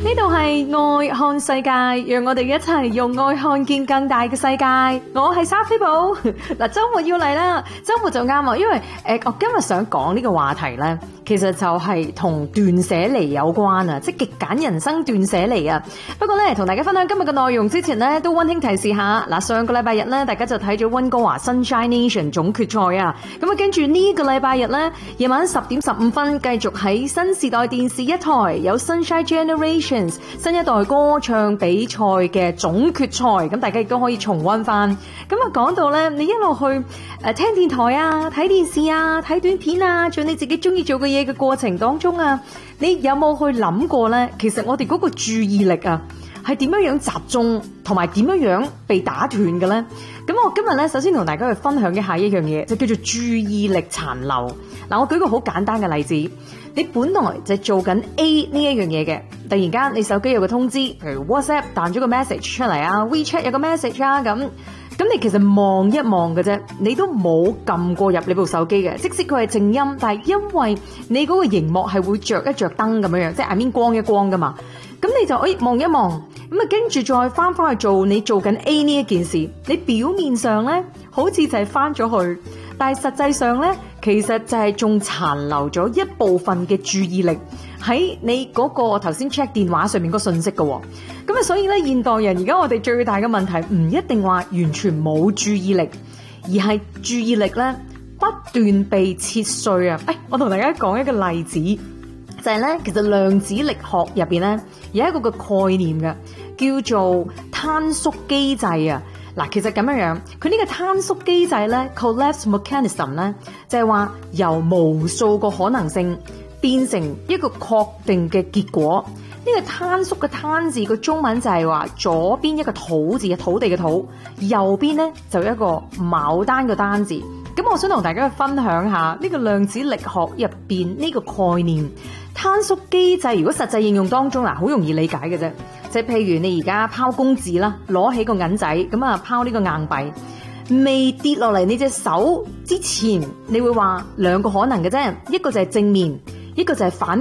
呢度係愛看世界，讓我哋一齊用愛看見更大嘅世界。我係莎菲寶。嗱，周末要嚟啦，周末就啱啊，因為我今日想講呢個話題咧，其實就係同斷捨離有關啊，即係極簡人生斷捨離啊。不過咧，同大家分享今日嘅內容之前咧，都溫馨提示下。嗱，上個禮拜日咧，大家就睇咗溫哥華 Sunshine Nation 總決賽啊。咁啊，跟住呢個禮拜日咧，夜晚10:15繼續喺新時代電視一台有 Sunshine Generations 新一代歌唱比賽嘅總決賽，咁大家亦都可以重溫翻。咁啊，講到咧，你一路去聽電台啊、睇電視啊、睇短片啊，做你自己中意做嘅嘢嘅過程當中啊，你有冇去諗過咧？其實我哋嗰個注意力啊，係點樣樣集中，同埋點樣樣被打斷嘅咧？咁我今日咧，首先同大家去分享一下一樣嘢，就叫做注意力殘留。嗱，我舉個好簡單嘅例子，你本來就做緊 A 呢一樣嘢嘅，突然間你手機有個通知，譬如 WhatsApp 彈咗個 message 出嚟啊 ，WeChat 有個 message 啊，咁你其實望一望嘅啫，你都冇撳過入你部手機嘅，即使佢係靜音，但係因為你嗰個熒幕係會着一着燈咁樣樣，即係 I mean 光一光噶嘛，咁你就望一望，咁啊跟住再翻去做你做緊 A 呢一件事，你表面上咧好似就係翻咗去，但係實際上咧，其實就係仲殘留咗一部分嘅注意力喺你嗰個頭先 check 電話上面個信息嘅喎。咁啊，所以咧，現代人而家我哋最大嘅問題唔一定話完全冇注意力，而係注意力咧不斷被切碎啊！我同大家講一個例子，就係咧，其實量子力學入邊咧有一個嘅概念嘅，叫做坍縮機制啊。嗱，其實咁樣樣，佢呢個坍縮機制咧 collapse mechanism 咧，就係話由無數個可能性變成一個確定嘅結果。呢個坍縮嘅攤字個中文就係話左邊一個土字嘅土地嘅土，右邊咧就一個牡丹嘅丹字。咁我想同大家去分享下呢個量子力學入邊呢個概念。坍縮機制如果實際應用當中好容易理解嘅啫，即係譬如你而家拋公字啦，攞起個銀仔咁啊，拋呢個硬幣未跌落嚟你隻手之前，你會話兩個可能嘅啫，一個就係正面，一個就係反面。